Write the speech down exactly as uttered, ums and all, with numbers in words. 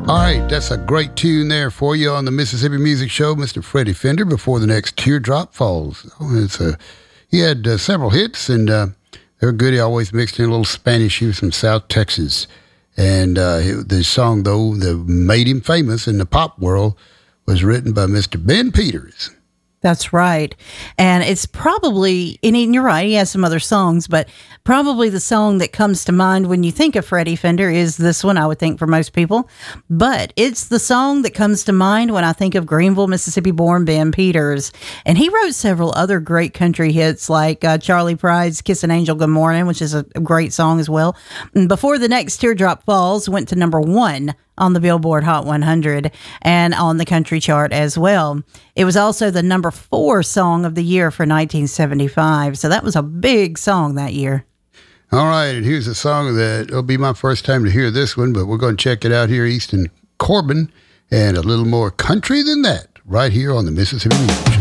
All right, that's a great tune there for you on the Mississippi Music Show, Mister Freddie Fender, before the next teardrop falls. Oh, it's a, he had uh, several hits, and uh, they were good. He always mixed in a little Spanish. He was from South Texas. And uh, the song, though, that made him famous in the pop world was written by Mister Ben Peters. That's right. And it's probably, and you're right, he has some other songs, but probably the song that comes to mind when you think of Freddie Fender is this one, I would think, for most people. But it's the song that comes to mind when I think of Greenville, Mississippi-born Ben Peters. And he wrote several other great country hits like uh, Charlie Pride's Kiss an Angel Good Morning, which is a great song as well. And Before the Next Teardrop Falls went to number one on the Billboard Hot one hundred and on the country chart as well. It was also the number four song of the year for nineteen seventy-five. So that was a big song that year. All right, and here's a song that will be my first time to hear this one, but we're going to check it out here, Easton Corbin, and a little more country than that, right here on the Mississippi Music Show.